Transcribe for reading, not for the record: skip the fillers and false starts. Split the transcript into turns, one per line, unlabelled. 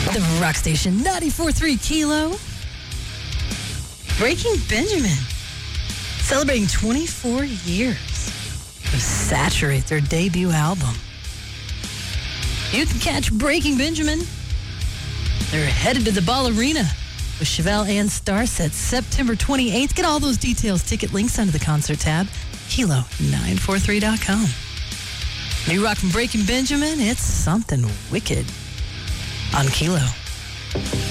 The Rock Station 94.3 Kilo. Breaking Benjamin. Celebrating 24 years of Saturate, their debut album. You can catch Breaking Benjamin. They're headed to the Ball Arena with Chevelle and Starset September 28th. Get all those details, ticket links under the concert tab, kilo943.com. New rock from Breaking Benjamin, it's something wicked on Kilo.